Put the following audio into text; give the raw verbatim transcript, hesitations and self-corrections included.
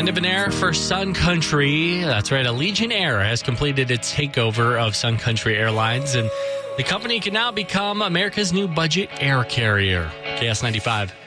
End of an era for Sun Country. That's right. Allegiant Air has completed its takeover of Sun Country Airlines, and the company can now become America's new budget air carrier. K S ninety-five.